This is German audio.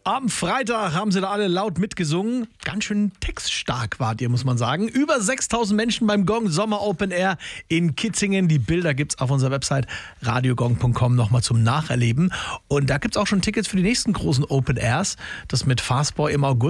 Am Freitag haben sie da alle laut mitgesungen. Ganz schön textstark wart ihr, muss man sagen. Über 6000 Menschen beim Gong Sommer Open Air in Kitzingen. Die Bilder gibt's auf unserer Website radiogong.com nochmal zum Nacherleben. Und da gibt's auch schon Tickets für die nächsten großen Open Airs. Das mit Fastboy im August.